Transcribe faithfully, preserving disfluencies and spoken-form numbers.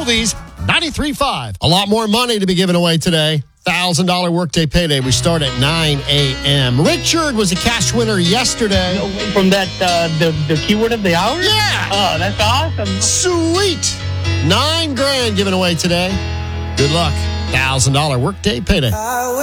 Oldies ninety-three point five. A lot more money to be given away today. one thousand dollars workday payday. We start at nine a.m. Richard was a cash winner yesterday. From that, uh, the, the keyword of the hour? Yeah. Oh, that's awesome. Sweet. Nine grand given away today. Good luck. one thousand dollars workday payday.